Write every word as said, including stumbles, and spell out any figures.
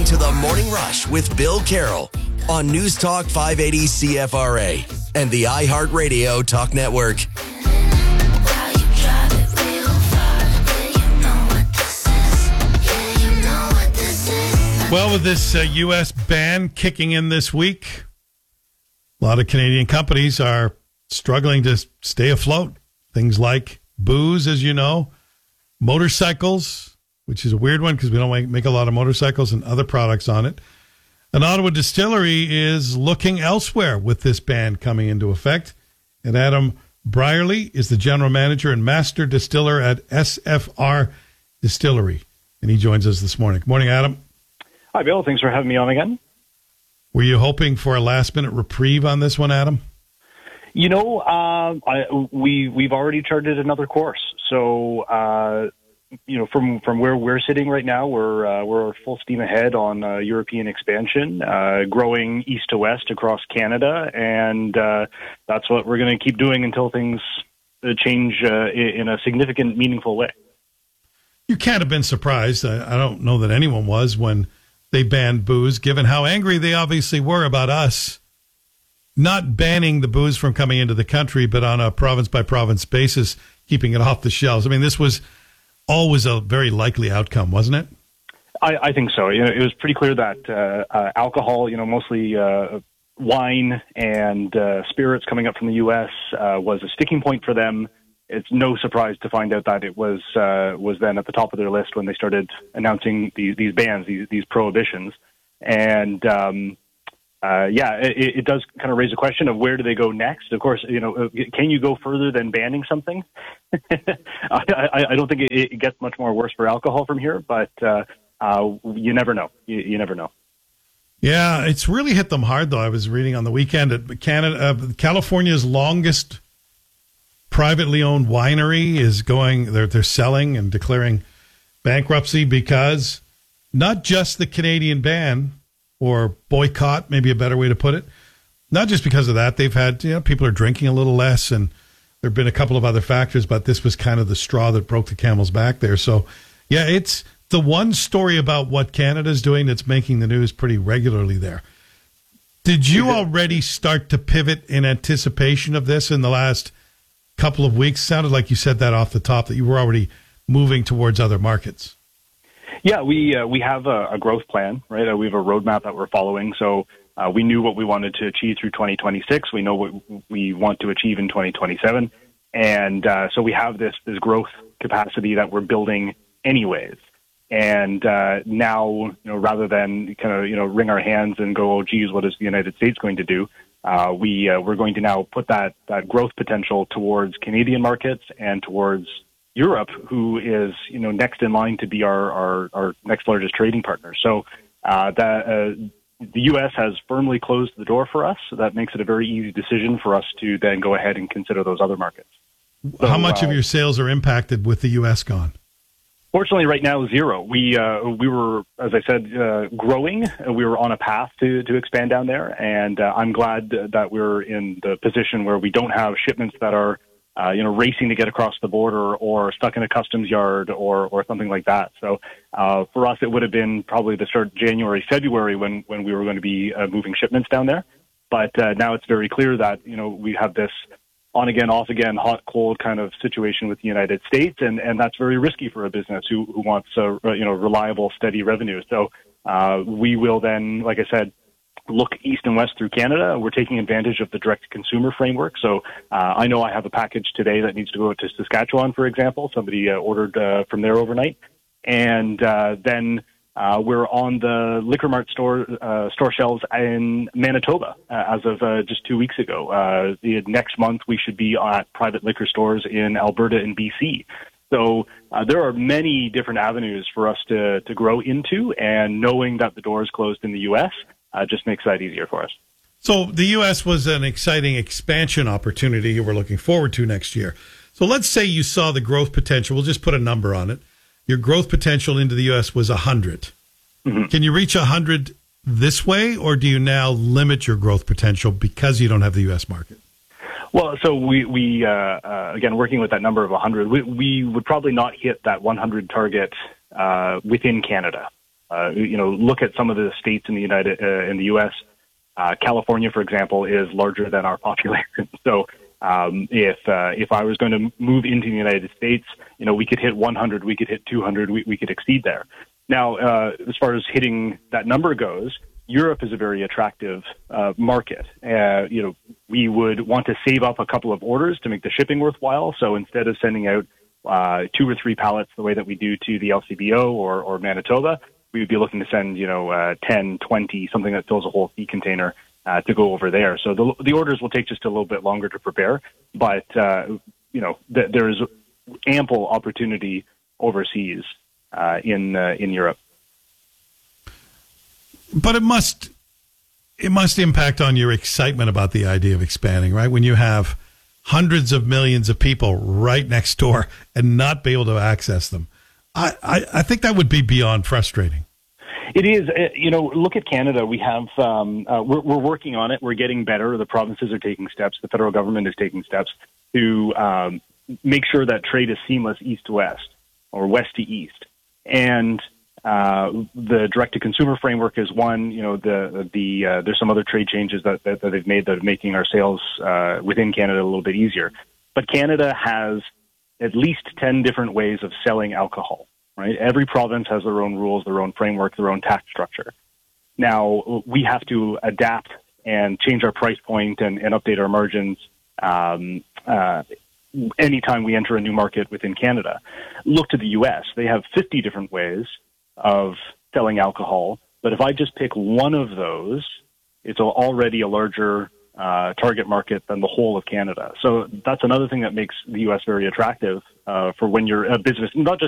to the Morning Rush with Bill Carroll on News Talk five eighty C F R A and the iHeartRadio Talk Network. Well, with this uh, U S ban kicking in this week, a lot of Canadian companies are struggling to stay afloat. Things like booze, as you know, motorcycles, which is a weird one because we don't make, make a lot of motorcycles and other products on it. An Ottawa distillery is looking elsewhere with this ban coming into effect. And Adam Brierley is the general manager and master distiller at S F R Distillery. And he joins us this morning. Good morning, Adam. Hi, Bill. Thanks for having me on again. Were you hoping for a last-minute reprieve on this one, Adam? You know, uh, I, we, we've already charted another course. So, uh, you know, from, from where we're sitting right now, we're uh, we're full steam ahead on uh, European expansion, uh, growing east to west across Canada, and uh, that's what we're going to keep doing until things change uh, in a significant, meaningful way. You can't have been surprised. I, I don't know that anyone was when they banned booze, given how angry they obviously were about us not banning the booze from coming into the country, but on a province-by-province basis, keeping it off the shelves. I mean, this was always a very likely outcome, wasn't it? I, I think so. You know, it was pretty clear that uh, uh, alcohol, you know, mostly uh, wine and uh, spirits coming up from the U S uh, was a sticking point for them. It's no surprise to find out that it was uh, was then at the top of their list when they started announcing these, these bans, these, these prohibitions. And, um, uh, yeah, it, it does kind of raise a question of where do they go next? Of course, you know, can you go further than banning something? I, I, I don't think it, it gets much more worse for alcohol from here, but uh, uh, you never know. You, you never know. Yeah, it's really hit them hard, though. I was reading on the weekend that Canada, uh, California's longest privately owned winery is going, they're, they're selling and declaring bankruptcy because not just the Canadian ban or boycott, maybe a better way to put it, not just because of that. They've had, you know, people are drinking a little less and there have been a couple of other factors, but this was kind of the straw that broke the camel's back there. So, yeah, it's the one story about what Canada's doing that's making the news pretty regularly there. Did you already start to pivot in anticipation of this in the last couple of weeks? Sounded like you said that off the top, that you were already moving towards other markets. Yeah, we uh, we have a, a growth plan, right? Uh, we have a roadmap that we're following. So uh, we knew what we wanted to achieve through twenty twenty-six. We know what we want to achieve in twenty twenty-seven. And uh, so we have this, this growth capacity that we're building anyways. And uh, now, you know, rather than kind of, you know, wring our hands and go, oh, geez, what is the United States going to do? Uh, we, uh, we're going to now put that, that growth potential towards Canadian markets and towards Europe, who is, you know, next in line to be our, our, our next largest trading partner. So uh, that, uh, the U S has firmly closed the door for us. So that makes it a very easy decision for us to then go ahead and consider those other markets. So, how much uh, of your sales are impacted with the U S gone? Fortunately, right now, zero. We uh, we were, as I said, uh, growing. We were on a path to, to expand down there, and uh, I'm glad that we're in the position where we don't have shipments that are, uh, you know, racing to get across the border or stuck in a customs yard or, or something like that. So uh, for us, it would have been probably the start of January, February when, when we were going to be uh, moving shipments down there. But uh, now it's very clear that, you know, we have this on again, off again, hot, cold kind of situation with the United States, and, and that's very risky for a business who, who wants a, you know, reliable, steady revenue. So uh, we will then, like I said, look east and west through Canada. We're taking advantage of the direct-to-consumer framework. So uh, I know I have a package today that needs to go to Saskatchewan, for example. Somebody uh, ordered uh, from there overnight. And uh, then uh, we're on the Liquor Mart store uh, store shelves in Manitoba uh, as of uh, just two weeks ago. Uh, the next month, we should be at private liquor stores in Alberta and B C. So uh, there are many different avenues for us to, to grow into, and knowing that the door is closed in the U S uh, just makes that easier for us. So the U S was an exciting expansion opportunity you were looking forward to next year. So let's say you saw the growth potential. We'll just put a number on it. Your growth potential into the U S was one hundred. Mm-hmm. Can you reach one hundred this way, or do you now limit your growth potential because you don't have the U S market? Well, so we, we uh, uh, again, working with that number of one hundred, we, we would probably not hit that one hundred target uh, within Canada. Uh, you know, look at some of the states in the United uh, in the U S. Uh, California, for example, is larger than our population. So um, if uh, if I was going to move into the United States, you know, we could hit one hundred, we could hit two hundred, we, we could exceed there. Now, uh, as far as hitting that number goes, Europe is a very attractive uh, market. Uh, you know, we would want to save up a couple of orders to make the shipping worthwhile. So instead of sending out uh, two or three pallets the way that we do to the L C B O or, or Manitoba, we would be looking to send, you know, uh, ten, twenty, something that fills a whole sea container uh, to go over there. So the, the orders will take just a little bit longer to prepare, but, uh, you know, th- there is ample opportunity overseas uh, in uh, in Europe. But it must it must impact on your excitement about the idea of expanding, right? When you have hundreds of millions of people right next door and not be able to access them. I, I, I think that would be beyond frustrating. It is. Uh, you know, look at Canada. We have, um, uh, we're, we're working on it. We're getting better. The provinces are taking steps. The federal government is taking steps to um, make sure that trade is seamless east to west or west to east. And uh, the direct-to-consumer framework is one. You know, the the uh, there's some other trade changes that, that, that they've made that are making our sales uh, within Canada a little bit easier. But Canada has at least ten different ways of selling alcohol, right? Every province has their own rules, their own framework, their own tax structure. Now, we have to adapt and change our price point and, and update our margins um, uh, anytime we enter a new market within Canada. Look to the U S. They have fifty different ways of selling alcohol, but if I just pick one of those, it's already a larger Uh, target market than the whole of Canada. So that's another thing that makes the U S very attractive uh, for when you're a business, not just